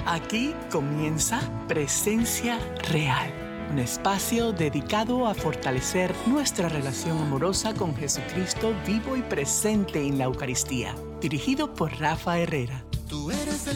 Aquí comienza Presencia Real, un espacio dedicado a fortalecer nuestra relación amorosa con Jesucristo vivo y presente en la Eucaristía, dirigido por Rafa Herrera.